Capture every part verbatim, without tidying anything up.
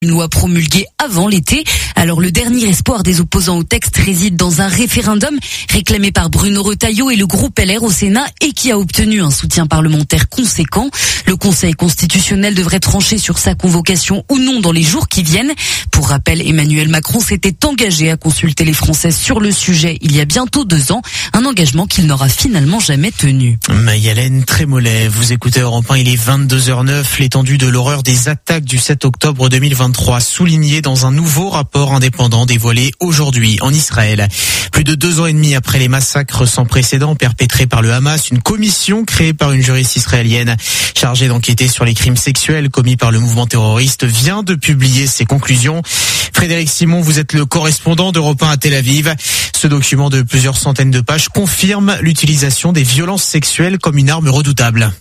Une loi promulguée avant l'été. Alors le dernier espoir des opposants au texte réside dans un référendum réclamé par Bruno Retailleau et le groupe L R au Sénat et qui a obtenu un soutien parlementaire conséquent. Le Conseil constitutionnel devrait trancher sur sa convocation ou non dans les jours qui viennent. Pour rappel, Emmanuel Macron s'était engagé à consulter les Français sur le sujet il y a bientôt deux ans, un engagement qu'il n'aura finalement jamais tenu. Maï-Hélène Trémollet, vous écoutez Europe un, il est vingt-deux heures zéro neuf, l'étendue de l'horreur des attaques du sept octobre deux mille vingt-trois souligné dans un nouveau rapport indépendant dévoilé aujourd'hui en Israël. Plus de deux ans et demi après les massacres sans précédent perpétrés par le Hamas, une commission créée par une juriste israélienne chargée d'enquêter sur les crimes sexuels commis par le mouvement terroriste vient de publier ses conclusions. Frédéric Simon, vous êtes le correspondant d'Europe un à Tel Aviv. Ce document de plusieurs centaines de pages confirme l'utilisation des violences sexuelles comme une arme redoutable.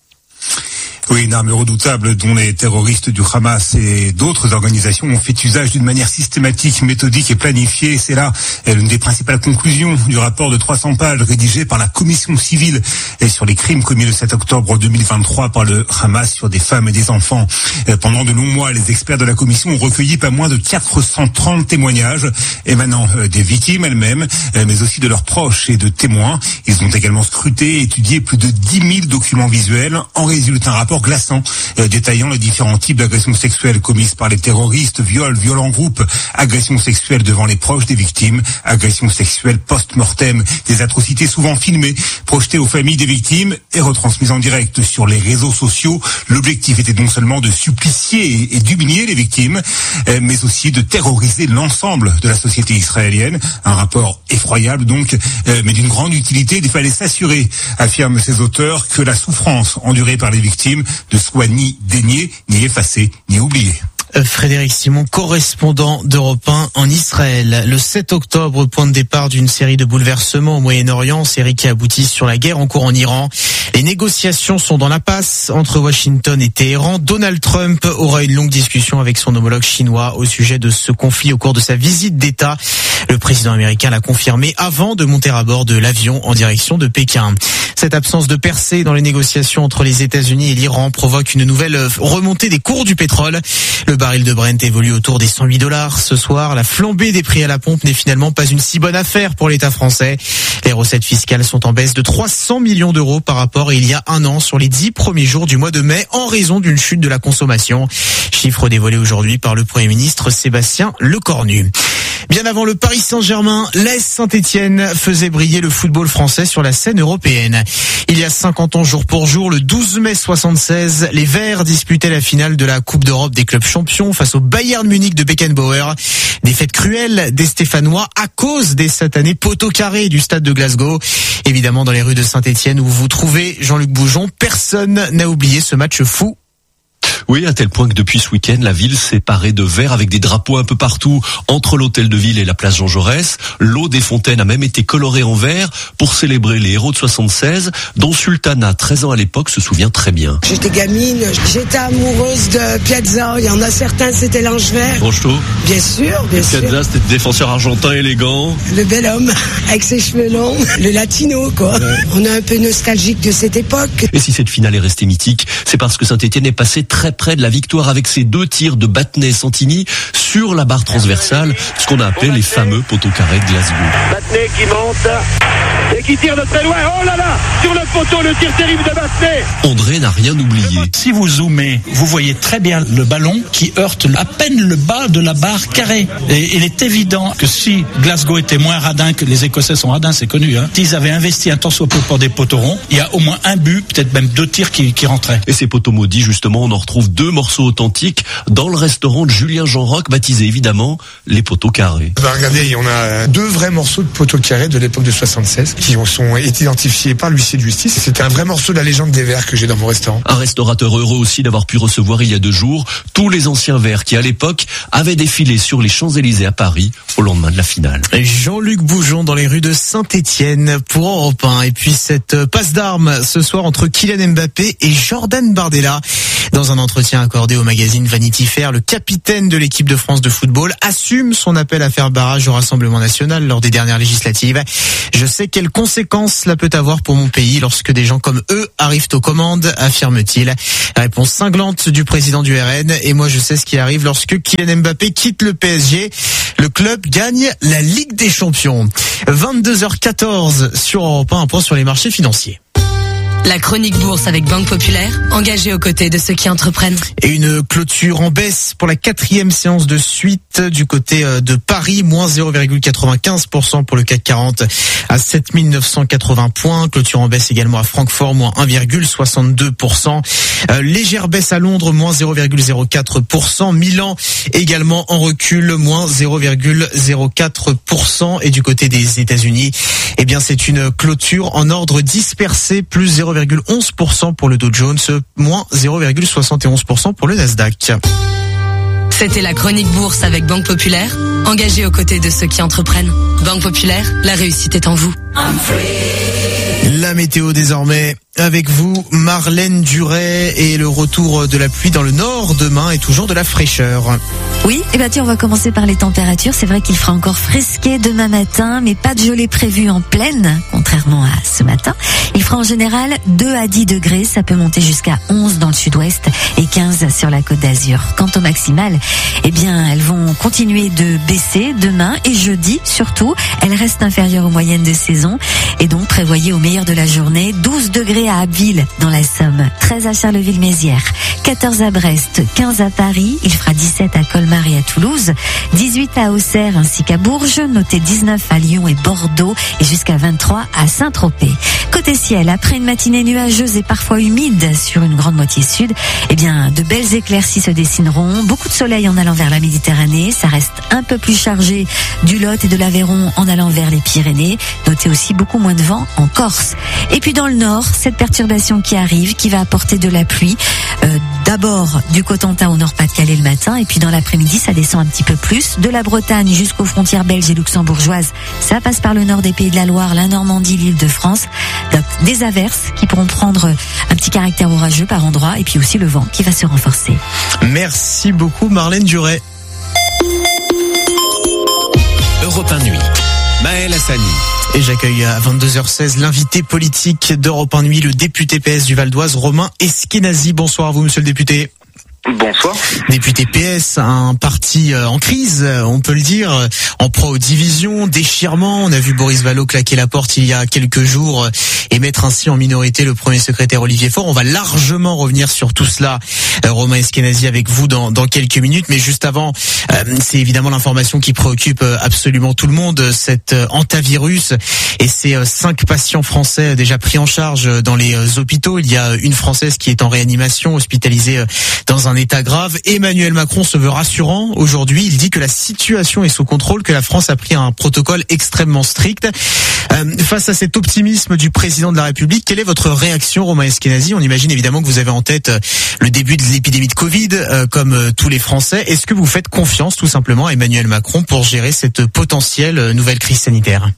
Oui, une arme redoutable dont les terroristes du Hamas et d'autres organisations ont fait usage d'une manière systématique, méthodique et planifiée. C'est là l'une des principales conclusions du rapport de trois cents pages rédigé par la commission civile et sur les crimes commis le sept octobre deux mille vingt-trois par le Hamas sur des femmes et des enfants. Pendant de longs mois, les experts de la commission ont recueilli pas moins de quatre cent trente témoignages émanant des victimes elles-mêmes, mais aussi de leurs proches et de témoins. Ils ont également scruté et étudié plus de dix mille documents visuels. En résulte un rapport glaçant, euh, détaillant les différents types d'agressions sexuelles commises par les terroristes, viols, viols en groupe, agressions sexuelles devant les proches des victimes, agressions sexuelles post-mortem, des atrocités souvent filmées, projetées aux familles des victimes et retransmises en direct sur les réseaux sociaux. L'objectif était non seulement de supplicier et d'humilier les victimes, euh, mais aussi de terroriser l'ensemble de la société israélienne. Un rapport effroyable donc, euh, mais d'une grande utilité. Il fallait s'assurer, affirment ces auteurs, que la souffrance endurée par les victimes ne soit ni déniée, ni effacée, ni oubliée. Frédéric Simon, correspondant d'Europe un en Israël. Le sept octobre, point de départ d'une série de bouleversements au Moyen-Orient, série qui aboutit sur la guerre en cours en Iran. Les négociations sont dans l'impasse entre Washington et Téhéran. Donald Trump aura une longue discussion avec son homologue chinois au sujet de ce conflit au cours de sa visite d'État. Le président américain l'a confirmé avant de monter à bord de l'avion en direction de Pékin. Cette absence de percée dans les négociations entre les États-Unis et l'Iran provoque une nouvelle remontée des cours du pétrole. Le baril de Brent évolue autour des cent huit dollars. Ce soir, la flambée des prix à la pompe n'est finalement pas une si bonne affaire pour l'État français. Les recettes fiscales sont en baisse de trois cents millions d'euros par rapport à il y a un an sur les dix premiers jours du mois de mai en raison d'une chute de la consommation. Chiffre dévoilé aujourd'hui par le Premier ministre Sébastien Lecornu. Bien avant le Paris Saint-Germain, l'A S Saint-Étienne faisait briller le football français sur la scène européenne. Il y a cinquante ans, jour pour jour, le douze mai soixante-seize, les Verts disputaient la finale de la Coupe d'Europe des clubs champions face au Bayern Munich de Beckenbauer. Défaite cruelle des Stéphanois à cause des satanés poteaux carrés du stade de Glasgow. Évidemment, dans les rues de Saint-Étienne où vous vous trouvez, Jean-Luc Boujon, personne n'a oublié ce match fou. Oui, à tel point que depuis ce week-end, la ville s'est parée de verre avec des drapeaux un peu partout entre l'hôtel de ville et la place Jean Jaurès. L'eau des fontaines a même été colorée en vert pour célébrer les héros de soixante-seize, dont Sultana, treize ans à l'époque, se souvient très bien. J'étais gamine, j'étais amoureuse de Piazza. Il y en a certains, c'était Langevert. Rocheteau. Bien sûr, bien sûr. Piazza, c'était défenseur argentin élégant. Le bel homme, avec ses cheveux longs, le latino, quoi. Ouais. On est un peu nostalgique de cette époque. Et si cette finale est restée mythique, c'est parce que Saint-Étienne est passé très près de la victoire avec ses deux tirs de Battenay-Santini sur la barre transversale, ce qu'on a appelé les fameux poteaux carrés de Glasgow. Battenay qui monte et qui tire de très loin. Oh là là, sur le poteau, le tir terrible de Battenay. André n'a rien oublié. Si vous zoomez, vous voyez très bien le ballon qui heurte à peine le bas de la barre carrée. Et il est évident que si Glasgow était moins radin, que les Écossais sont radins, c'est connu, hein, s'ils avaient investi un tant soit peu pour des poteaux ronds, il y a au moins un but, peut-être même deux tirs qui, qui rentraient. Et ces poteaux maudits, justement, on en retrouve deux morceaux authentiques dans le restaurant de Julien Jean Roch, baptisé évidemment les poteaux carrés. Bah regardez, on a deux vrais morceaux de poteaux carrés de l'époque de soixante-seize qui sont été identifiés par l'huissier de justice. C'était un vrai morceau de la légende des Verts que j'ai dans mon restaurant. Un restaurateur heureux aussi d'avoir pu recevoir il y a deux jours tous les anciens Verts qui à l'époque avaient défilé sur les Champs-Élysées à Paris au lendemain de la finale. Jean-Luc Boujon dans les rues de Saint-Étienne pour Europe un. Et puis cette passe d'armes ce soir entre Kylian Mbappé et Jordan Bardella. Dans un entretien accordé au magazine Vanity Fair, le capitaine de l'équipe de France France de football assume son appel à faire barrage au Rassemblement national lors des dernières législatives. Je sais quelles conséquences cela peut avoir pour mon pays lorsque des gens comme eux arrivent aux commandes, affirme-t-il. Réponse cinglante du président du R N. Et moi, je sais ce qui arrive lorsque Kylian Mbappé quitte le P S G. Le club gagne la Ligue des Champions. vingt-deux heures quatorze sur Europe un, un point sur les marchés financiers. La chronique bourse avec Banque Populaire, engagée aux côtés de ceux qui entreprennent. Et une clôture en baisse pour la quatrième séance de suite du côté de Paris, moins zéro virgule quatre-vingt-quinze pour cent pour le C A C quarante à sept mille neuf cent quatre-vingts points. Clôture en baisse également à Francfort, moins un virgule soixante-deux pour cent. Euh, légère baisse à Londres, moins zéro virgule zéro quatre pour cent. Milan également en recul, moins zéro virgule zéro quatre pour cent. Et du côté des États-Unis, eh bien c'est une clôture en ordre dispersé, plus zéro virgule onze pour cent pour le Dow Jones, moins zéro virgule soixante et onze pour cent pour le Nasdaq. C'était la chronique bourse avec Banque Populaire, engagée aux côtés de ceux qui entreprennent. Banque Populaire, la réussite est en vous. La météo désormais avec vous, Marlène Duret, et le retour de la pluie dans le nord demain et toujours de la fraîcheur. Oui, et bah tiens, on va commencer par les températures. C'est vrai qu'il fera encore frisqué demain matin, mais pas de gelée prévue en pleine, contrairement à ce matin. Il fera en général deux à dix degrés, ça peut monter jusqu'à onze dans le sud-ouest et quinze sur la Côte d'Azur. Quant au maximal, eh bien, elles vont continuer de baisser demain et jeudi surtout. Elles restent inférieures aux moyennes de saison et donc prévoyez au meilleur de la journée douze degrés à Abbeville dans la Somme, treize à Charleville-Mézières, quatorze à Brest, quinze à Paris, il fera dix-sept à Colmar et à Toulouse, dix-huit à Auxerre ainsi qu'à Bourges, notez dix-neuf à Lyon et Bordeaux et jusqu'à vingt-trois à Saint-Tropez. Côté ciel, après une matinée nuageuse et parfois humide sur une grande moitié sud, eh bien, de belles éclaircies se dessineront, beaucoup de soleil en allant vers la Méditerranée, ça reste un peu plus chargé du Lot et de l'Aveyron en allant vers les Pyrénées, notez aussi beaucoup moins de vent en Corse. Et puis dans le nord, cette perturbation qui arrive, qui va apporter de la pluie, euh, d'abord du Cotentin au Nord-Pas-de-Calais le matin, et puis dans l'après-midi, ça descend un petit peu plus, de la Bretagne jusqu'aux frontières belges et luxembourgeoises, ça passe par le nord des Pays de la Loire, la Normandie, l'Île-de-France, donc des averses qui pourront prendre un petit caractère orageux par endroits, et puis aussi le vent qui va se renforcer. Merci beaucoup Marlène Duret. Europe un Nuit, Maël Hassani. Et j'accueille à vingt-deux heures seize l'invité politique d'Europe un Nuit, le député P S du Val d'Oise, Romain Eskenazi. Bonsoir à vous, monsieur le député. Bonsoir. Député P S, un parti en crise, on peut le dire, en proie aux divisions, déchirements. On a vu Boris Vallaud claquer la porte il y a quelques jours et mettre ainsi en minorité le premier secrétaire Olivier Faure. On va largement revenir sur tout cela, Romain Eskenazi, avec vous dans, dans quelques minutes. Mais juste avant, euh, c'est évidemment l'information qui préoccupe absolument tout le monde, cet hantavirus et ces cinq patients français déjà pris en charge dans les hôpitaux. Il y a une Française qui est en réanimation, hospitalisée dans un état grave. Emmanuel Macron se veut rassurant aujourd'hui. Il dit que la situation est sous contrôle, que la France a pris un protocole extrêmement strict. Euh, face à cet optimisme du président de la République, quelle est votre réaction, Romain Eskenazi? On imagine évidemment que vous avez en tête le début de l'épidémie de Covid, euh, comme euh, tous les Français. Est-ce que vous faites confiance tout simplement à Emmanuel Macron pour gérer cette potentielle nouvelle crise sanitaire?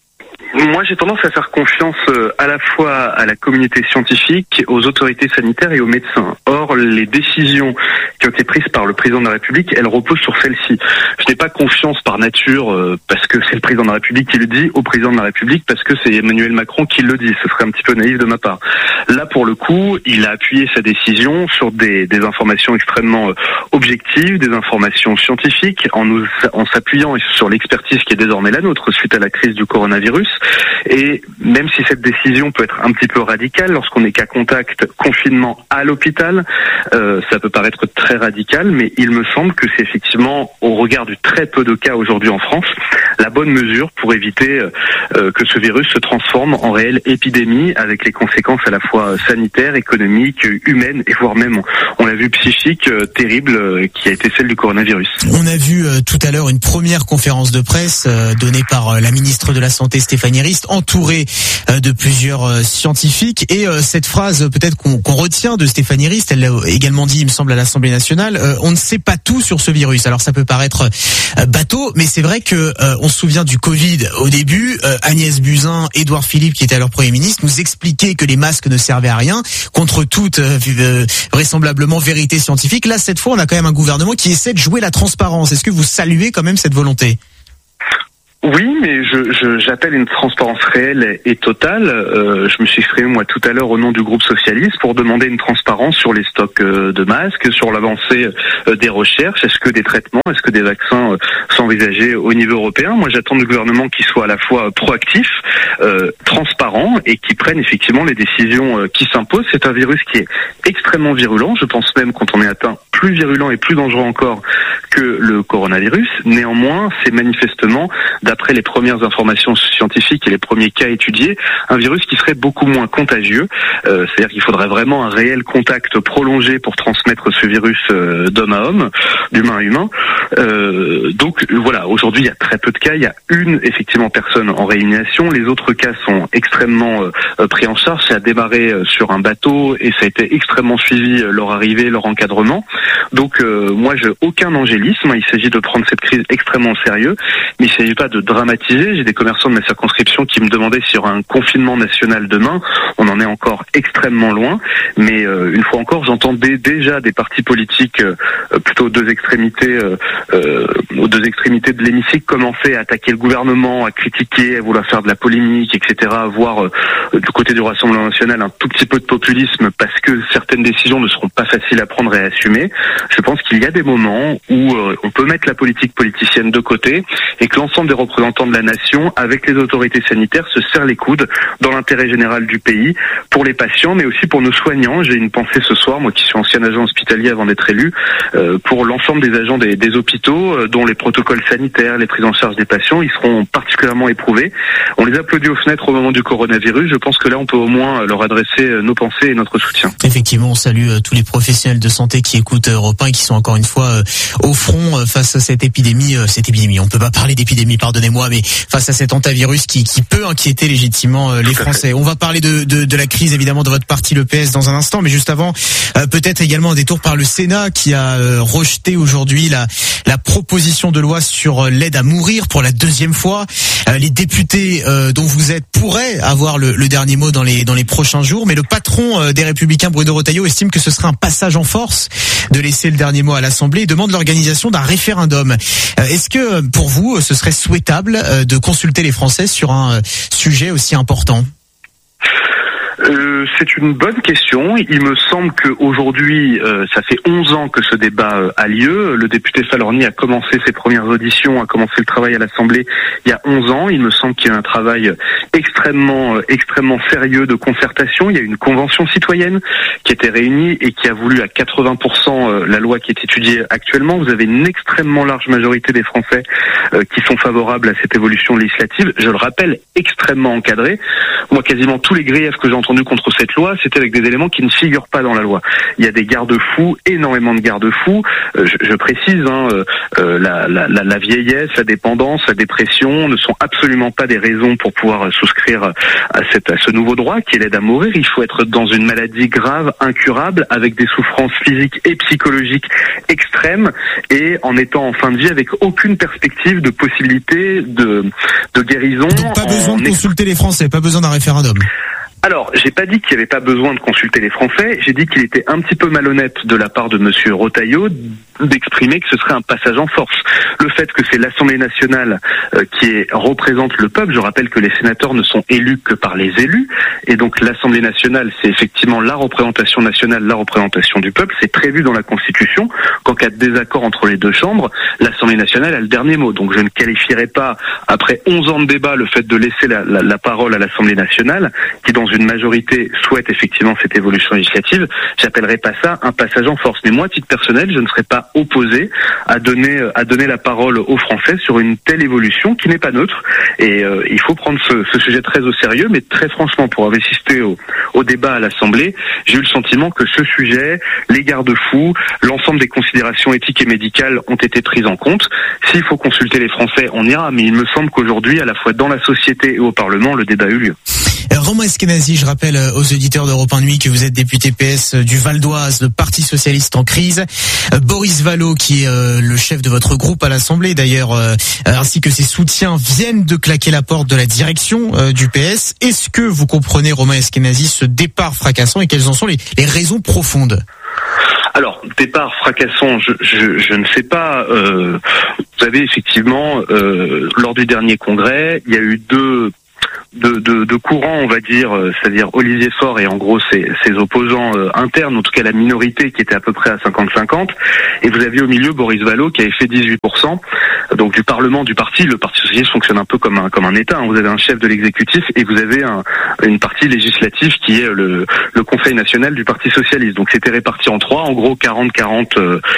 Moi, j'ai tendance à faire confiance à la fois à la communauté scientifique, aux autorités sanitaires et aux médecins. Or, les décisions qui ont été prises par le président de la République, elles reposent sur celles-ci. Je n'ai pas confiance par nature, euh, parce que c'est le président de la République qui le dit, au président de la République, parce que c'est Emmanuel Macron qui le dit. Ce serait un petit peu naïf de ma part. Là, pour le coup, il a appuyé sa décision sur des, des informations extrêmement euh, objectives, des informations scientifiques, en, nous, en s'appuyant sur l'expertise qui est désormais la nôtre suite à la crise du coronavirus. Et même si cette décision peut être un petit peu radicale, lorsqu'on n'est qu'à contact, confinement à l'hôpital, euh, ça peut paraître très radical, mais il me semble que c'est effectivement, au regard du très peu de cas aujourd'hui en France, la bonne mesure pour éviter euh, que ce virus se transforme en réelle épidémie, avec les conséquences à la fois sanitaires, économiques, humaines, et voire même, on l'a vu, psychiques, euh, terribles, euh, qui a été celle du coronavirus. On a vu euh, tout à l'heure une première conférence de presse euh, donnée par euh, la ministre de la Santé, Stéphanie Stéphanie Rist, entourée euh, de plusieurs euh, scientifiques. Et euh, cette phrase peut-être qu'on, qu'on retient de Stéphanie Rist, elle l'a également dit, il me semble, à l'Assemblée nationale, euh, on ne sait pas tout sur ce virus. Alors ça peut paraître euh, bateau, mais c'est vrai que euh, on se souvient du Covid au début. Euh, Agnès Buzyn, Édouard Philippe, qui était alors Premier ministre, nous expliquaient que les masques ne servaient à rien, contre toute euh, euh, vraisemblablement vérité scientifique. Là, cette fois, on a quand même un gouvernement qui essaie de jouer la transparence. Est-ce que vous saluez quand même cette volonté ? Oui, mais je, je j'appelle une transparence réelle et totale. Euh, je me suis exprimé moi tout à l'heure au nom du groupe socialiste pour demander une transparence sur les stocks euh, de masques, sur l'avancée euh, des recherches. Est-ce que des traitements, est-ce que des vaccins euh, sont envisagés au niveau européen ? Moi, j'attends du gouvernement qu'il soit à la fois proactif, euh, transparent et qui prenne effectivement les décisions euh, qui s'imposent. C'est un virus qui est extrêmement virulent. Je pense même, quand on est atteint, plus virulent et plus dangereux encore que le coronavirus. Néanmoins, c'est manifestement, d'après les premières informations scientifiques et les premiers cas étudiés, un virus qui serait beaucoup moins contagieux. Euh, c'est-à-dire qu'il faudrait vraiment un réel contact prolongé pour transmettre ce virus euh, d'homme à homme, d'humain à humain. Euh, donc voilà, aujourd'hui il y a très peu de cas. Il y a une effectivement personne en réanimation. Les autres cas sont extrêmement euh, pris en charge. Ça a démarré euh, sur un bateau et ça a été extrêmement suivi euh, leur arrivée, leur encadrement. Donc euh, moi, j'ai aucun angélisme. Il s'agit de prendre cette crise extrêmement au sérieux, mais il ne s'agit pas de dramatiser. J'ai des commerçants de ma circonscription qui me demandaient s'il y aura un confinement national demain. On en est encore extrêmement loin, mais euh, une fois encore, j'entendais déjà des partis politiques euh, plutôt aux deux extrémités, euh, euh, aux deux extrémités de l'hémicycle, commencer à attaquer le gouvernement, à critiquer, à vouloir faire de la polémique, et cetera, à voir euh, du côté du Rassemblement national un tout petit peu de populisme parce que certaines décisions ne seront pas faciles à prendre et à assumer. Je pense qu'il y a des moments où euh, on peut mettre la politique politicienne de côté et que l'ensemble des représentants de la nation, avec les autorités sanitaires, se serrent les coudes dans l'intérêt général du pays, pour les patients, mais aussi pour nos soignants. J'ai une pensée ce soir, moi qui suis ancien agent hospitalier avant d'être élu, euh, pour l'ensemble des agents des, des hôpitaux, euh, dont les protocoles sanitaires, les prises en charge des patients, ils seront particulièrement éprouvés. On les applaudit aux fenêtres au moment du coronavirus. Je pense que là, on peut au moins leur adresser nos pensées et notre soutien. Effectivement, on salue euh, tous les professionnels de santé qui écoutent Europe un et qui sont encore une fois euh, au front euh, face à cette épidémie. Euh, cette épidémie, on peut pas parler d'épidémie, pardonnez-moi, mais face à cet hantavirus qui, qui peut inquiéter légitimement euh, les Français. On va parler de, de, de la crise évidemment de votre parti, le P S, dans un instant, mais juste avant, euh, peut-être également un détour par le Sénat qui a euh, rejeté aujourd'hui la, la proposition de loi sur l'aide à mourir pour la deuxième fois. Euh, les députés euh, dont vous êtes pourraient avoir le, le dernier mot dans les, dans les prochains jours, mais le patron euh, des Républicains, Bruno Retailleau, estime que ce serait un passage en force de laisser le dernier mot à l'Assemblée et demande l'organisation d'un référendum. Euh, est-ce que pour vous, ce serait souhaitable euh, de consulter les Français sur un euh, sujet aussi important ? Euh, c'est une bonne question. Il me semble qu'aujourd'hui, euh, ça fait onze ans que ce débat euh, a lieu. Le député Falorni a commencé ses premières auditions, a commencé le travail à l'Assemblée il y a onze ans. Il me semble qu'il y a un travail extrêmement, euh, extrêmement sérieux de concertation. Il y a une convention citoyenne qui était réunie et qui a voulu à quatre-vingts pour cent euh, la loi qui est étudiée actuellement. Vous avez une extrêmement large majorité des Français euh, qui sont favorables à cette évolution législative. Je le rappelle, extrêmement encadrée. Moi, quasiment tous les griefs que j'ai entendus contre cette loi, c'était avec des éléments qui ne figurent pas dans la loi. Il y a des garde-fous, énormément de garde-fous. Euh, je, je précise, hein, euh, la, la, la, la vieillesse, la dépendance, la dépression ne sont absolument pas des raisons pour pouvoir souscrire à, cette, à ce nouveau droit qui est l'aide à mourir. Il faut être dans une maladie grave, incurable, avec des souffrances physiques et psychologiques extrêmes et en étant en fin de vie avec aucune perspective de possibilité de, de guérison. Donc pas besoin de consulter les Français, pas besoin d'un référendum. Alors, j'ai pas dit qu'il n'y avait pas besoin de consulter les Français, j'ai dit qu'il était un petit peu malhonnête de la part de Monsieur Retailleau d'exprimer que ce serait un passage en force. Le fait que c'est l'Assemblée nationale euh, qui est, représente le peuple, je rappelle que les sénateurs ne sont élus que par les élus, et donc l'Assemblée nationale, c'est effectivement la représentation nationale, la représentation du peuple, c'est prévu dans la Constitution qu'en cas de désaccord entre les deux chambres, l'Assemblée nationale a le dernier mot. Donc je ne qualifierai pas, après onze ans de débat, le fait de laisser la, la, la parole à l'Assemblée nationale, qui dans une majorité souhaite effectivement cette évolution législative, j'appellerais pas ça un passage en force. Mais moi, à titre personnel, je ne serais pas opposé à donner à donner la parole aux Français sur une telle évolution qui n'est pas neutre. Et euh, il faut prendre ce, ce sujet très au sérieux, mais très franchement, pour avoir assisté au, au débat à l'Assemblée, j'ai eu le sentiment que ce sujet, les garde-fous, l'ensemble des considérations éthiques et médicales ont été prises en compte. S'il faut consulter les Français, on ira, mais il me semble qu'aujourd'hui, à la fois dans la société et au Parlement, le débat a eu lieu. Romain Eskenazi, je rappelle aux auditeurs d'Europe un Nuit que vous êtes député P S du Val d'Oise, le Parti Socialiste en crise. Boris Vallaud, qui est le chef de votre groupe à l'Assemblée d'ailleurs, ainsi que ses soutiens, viennent de claquer la porte de la direction du P S. Est-ce que vous comprenez, Romain Eskenazi, ce départ fracassant et quelles en sont les, les raisons profondes ? Alors, départ fracassant, je, je, je ne sais pas. Euh, vous savez, effectivement, euh, lors du dernier congrès, il y a eu deux... De, de, de courants, on va dire, c'est-à-dire Olivier Faure et en gros ses, ses opposants euh, internes, en tout cas la minorité qui était à peu près à cinquante cinquante, et vous aviez au milieu Boris Vallaud qui avait fait dix-huit pour cent, donc du Parlement, du parti. Le Parti Socialiste fonctionne un peu comme un comme un État, hein. Vous avez un chef de l'exécutif et vous avez un, une partie législative qui est le, le Conseil national du Parti Socialiste. Donc c'était réparti en trois, en gros quarante quarante,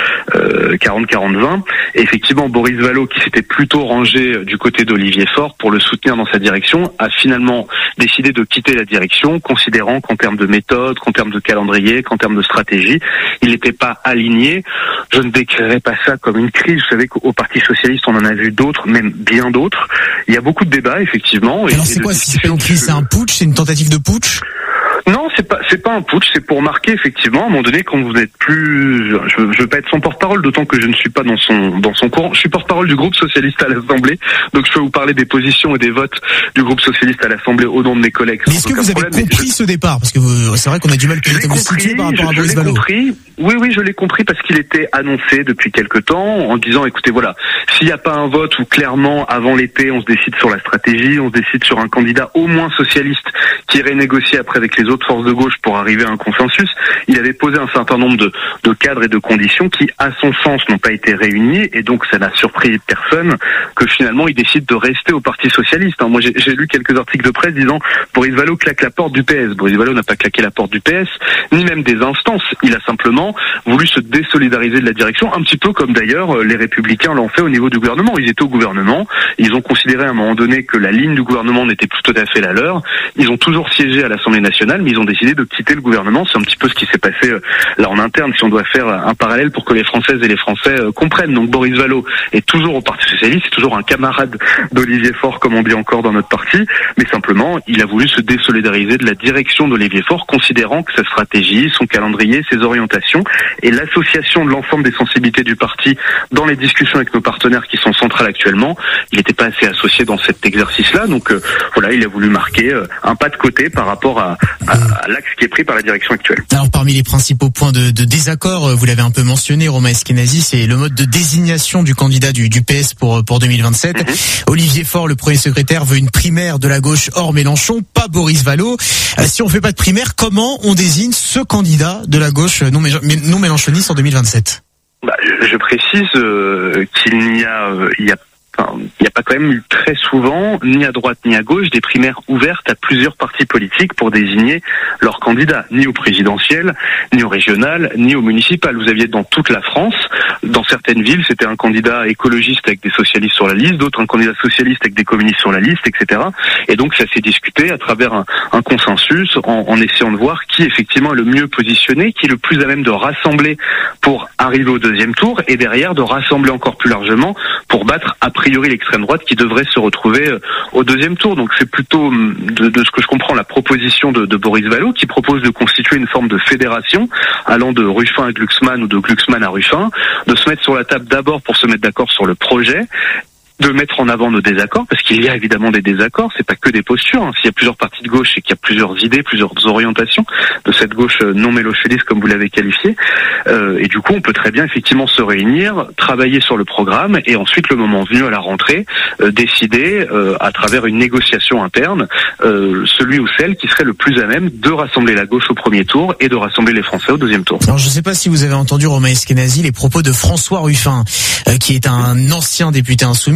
euh, quarante quarante vingt, et effectivement Boris Vallaud, qui s'était plutôt rangé du côté d'Olivier Faure pour le soutenir dans sa direction, a finalement décidé de quitter la direction, considérant qu'en termes de méthode, qu'en termes de calendrier, qu'en termes de stratégie, il n'était pas aligné. Je ne décrirais pas ça comme une crise. Vous savez qu'au Parti Socialiste, on en a vu d'autres, même bien d'autres. Il y a beaucoup de débats, effectivement. Alors c'est quoi, c'est pas une crise, c'est un putsch, c'est une tentative de putsch ? Non, c'est pas c'est pas un putsch, c'est pour marquer effectivement à un moment donné quand vous n'êtes plus, je veux, je veux pas être son porte-parole, d'autant que je ne suis pas dans son dans son courant. Je suis porte-parole du groupe socialiste à l'Assemblée, donc je peux vous parler des positions et des votes du groupe socialiste à l'Assemblée au nom de mes collègues. Mais est-ce que vous avez problème, compris je... ce départ, parce que vous, c'est vrai qu'on a du mal à vous situer par rapport à Boris Vallaud. Oui, oui, je l'ai compris parce qu'il était annoncé depuis quelque temps en disant, écoutez, voilà, s'il n'y a pas un vote où clairement avant l'été on se décide sur la stratégie, on se décide sur un candidat au moins socialiste qui irait négocier après avec les autres forces de gauche pour arriver à un consensus, il avait posé un certain nombre de, de cadres et de conditions qui, à son sens, n'ont pas été réunis, et donc ça n'a surpris personne que finalement il décide de rester au Parti Socialiste. Moi j'ai, j'ai lu quelques articles de presse disant Boris Vallaud claque la porte du P S. Boris Vallaud n'a pas claqué la porte du P S, ni même des instances. Il a simplement voulu se désolidariser de la direction, un petit peu comme d'ailleurs les Républicains l'ont fait au niveau du gouvernement. Ils étaient au gouvernement, ils ont considéré à un moment donné que la ligne du gouvernement n'était plus tout à fait la leur. Ils ont toujours siégé à l'Assemblée nationale, mais ils ont décidé de quitter le gouvernement. C'est un petit peu ce qui s'est passé euh, là en interne, si on doit faire un parallèle pour que les Françaises et les Français euh, comprennent. Donc Boris Vallaud est toujours au Parti Socialiste, c'est toujours un camarade d'Olivier Faure, comme on dit encore dans notre parti, mais simplement il a voulu se désolidariser de la direction d'Olivier Faure, considérant que sa stratégie, son calendrier, ses orientations et l'association de l'ensemble des sensibilités du parti dans les discussions avec nos partenaires qui sont centrales actuellement, il n'était pas assez associé dans cet exercice-là. Donc euh, voilà, il a voulu marquer euh, un pas de côté par rapport à, à, à l'axe qui est pris par la direction actuelle. Alors parmi les principaux points de, de désaccord, vous l'avez un peu mentionné, Romain Eskenazi, c'est le mode de désignation du candidat du, du P S pour, pour deux mille vingt-sept. Mm-hmm. Olivier Faure, le premier secrétaire, veut une primaire de la gauche hors Mélenchon, pas Boris Vallaud. Euh, si on fait pas de primaire, comment on désigne ce candidat de la gauche non, non mélenchoniste en deux mille vingt-sept? Bah, je, je précise euh, qu'il n'y a, euh, il y a Enfin, il n'y a pas quand même eu très souvent, ni à droite ni à gauche, des primaires ouvertes à plusieurs partis politiques pour désigner leurs candidats, ni au présidentiel, ni au régional, ni au municipal. Vous aviez dans toute la France, dans certaines villes, c'était un candidat écologiste avec des socialistes sur la liste, d'autres un candidat socialiste avec des communistes sur la liste, et cetera. Et donc ça s'est discuté à travers un, un consensus en, en essayant de voir qui effectivement est le mieux positionné, qui est le plus à même de rassembler pour arriver au deuxième tour, et derrière de rassembler encore plus largement pour battre après a priori l'extrême droite qui devrait se retrouver euh, au deuxième tour. Donc c'est plutôt de, de ce que je comprends la proposition de, de Boris Vallaud qui propose de constituer une forme de fédération allant de Ruffin à Glucksmann ou de Glucksmann à Ruffin, de se mettre sur la table d'abord pour se mettre d'accord sur le projet, de mettre en avant nos désaccords, parce qu'il y a évidemment des désaccords, c'est pas que des postures. Hein. S'il y a plusieurs partis de gauche et qu'il y a plusieurs idées, plusieurs orientations de cette gauche non mélenchoniste comme vous l'avez qualifié, euh, et du coup on peut très bien effectivement se réunir, travailler sur le programme et ensuite le moment venu à la rentrée, euh, décider euh, à travers une négociation interne euh, celui ou celle qui serait le plus à même de rassembler la gauche au premier tour et de rassembler les Français au deuxième tour. Alors je ne sais pas si vous avez entendu Romain Eskenazi les propos de François Ruffin, euh, qui est un ancien député insoumis,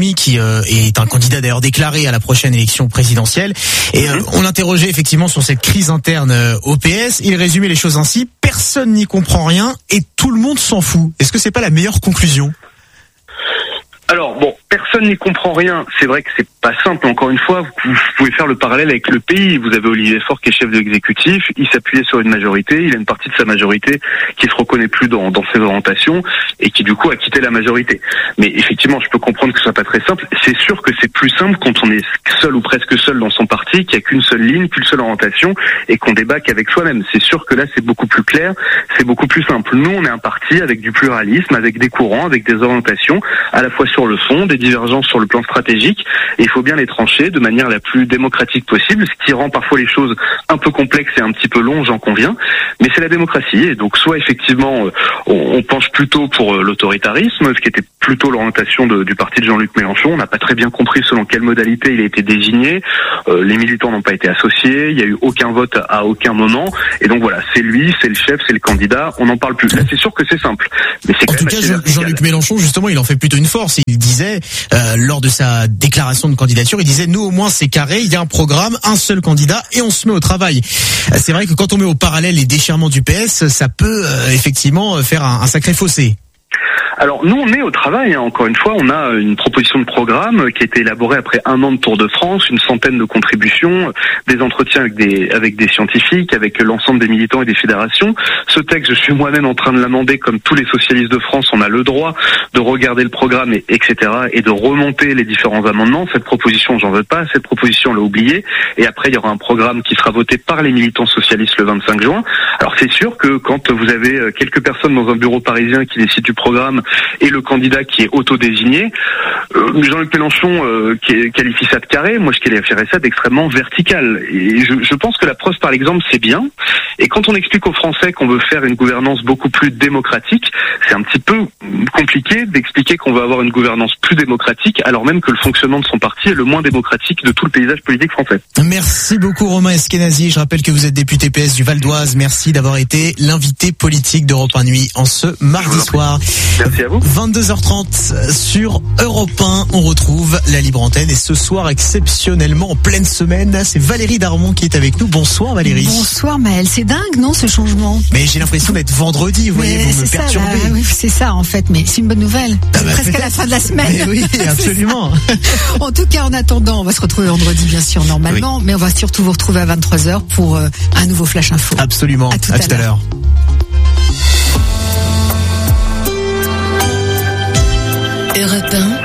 Insoumis, qui euh, est un candidat d'ailleurs déclaré à la prochaine élection présidentielle. Et euh, on l'interrogeait effectivement sur cette crise interne euh, au P S. Il résumait les choses ainsi: personne n'y comprend rien et tout le monde s'en fout. Est-ce que c'est pas la meilleure conclusion ? Alors bon, personne n'y comprend rien. C'est vrai que c'est pas simple. Encore une fois, vous pouvez faire le parallèle avec le pays. Vous avez Olivier Faure qui est chef de l'exécutif. Il s'appuyait sur une majorité. Il a une partie de sa majorité qui se reconnaît plus dans, dans ses orientations et qui du coup a quitté la majorité. Mais effectivement, je peux comprendre que ce soit pas très simple. C'est sûr que c'est plus simple quand on est seul ou presque seul dans son parti, qu'il n'y a qu'une seule ligne, qu'une seule orientation et qu'on débat qu'avec soi-même. C'est sûr que là, c'est beaucoup plus clair, c'est beaucoup plus simple. Nous, on est un parti avec du pluralisme, avec des courants, avec des orientations, à la fois sur le fond, des divergences sur le plan stratégique, et il faut bien les trancher de manière la plus démocratique possible, ce qui rend parfois les choses un peu complexes et un petit peu longues, j'en conviens, mais c'est la démocratie, et donc soit effectivement on, on penche plutôt pour l'autoritarisme, ce qui était plutôt l'orientation de, du parti de Jean-Luc Mélenchon. On n'a pas très bien compris selon quelle modalité il a été désigné, euh, les militants n'ont pas été associés, il n'y a eu aucun vote à, à aucun moment, et donc voilà, c'est lui, c'est le chef, c'est le candidat, on n'en parle plus. Là c'est sûr que c'est simple, mais c'est en quand tout même cas Jean- Jean-Luc Mélenchon justement il en fait plutôt une force. Il disait euh, lors de sa déclaration de candidature, il disait nous au moins c'est carré, il y a un programme, un seul candidat et on se met au travail. C'est vrai que quand on met au parallèle les déchirements du P S, ça peut euh, effectivement faire un, un sacré fossé. Alors nous on est au travail, hein. Encore une fois on a une proposition de programme qui a été élaborée après un an de Tour de France, une centaine de contributions, des entretiens avec des avec des scientifiques, avec l'ensemble des militants et des fédérations. Ce texte, je suis moi-même en train de l'amender comme tous les socialistes de France, on a le droit de regarder le programme et etc. et de remonter les différents amendements. Cette proposition j'en veux pas, cette proposition on l'a oubliée, et après il y aura un programme qui sera voté par les militants socialistes le vingt-cinq juin. Alors c'est sûr que quand vous avez quelques personnes dans un bureau parisien qui décident du programme et le candidat qui est auto-désigné, euh, Jean-Luc Mélenchon euh, qui qualifie ça de carré, moi je qualifierais ça d'extrêmement vertical. Et je, je pense que la preuve par l'exemple c'est bien. Et quand on explique aux Français qu'on veut faire une gouvernance beaucoup plus démocratique, c'est un petit peu compliqué d'expliquer qu'on veut avoir une gouvernance plus démocratique alors même que le fonctionnement de son parti est le moins démocratique de tout le paysage politique français. Merci beaucoup Romain Eskenazi. Je rappelle que vous êtes député P S du Val d'Oise. Merci d'avoir été l'invité politique d'Europe un Nuit en ce mardi soir. Merci à vous. vingt-deux heures trente sur Europe un. On retrouve la libre antenne et ce soir exceptionnellement en pleine semaine, c'est Valérie Darmon qui est avec nous. Bonsoir Valérie. Bonsoir Maël. C'est dingue non ce changement? Mais j'ai l'impression d'être vendredi, vous voyez, mais vous me perturbez. Ça, là, oui, c'est ça en fait, mais c'est une bonne nouvelle. Ah c'est bah, presque peut-être. à la fin de la semaine. Mais oui, absolument. En tout cas, en attendant, on va se retrouver vendredi bien sûr normalement, oui. Mais on va surtout vous retrouver à vingt-trois heures pour euh, un nouveau Flash Info. Absolument. À tout à, à, tout à l'heure. Europe un.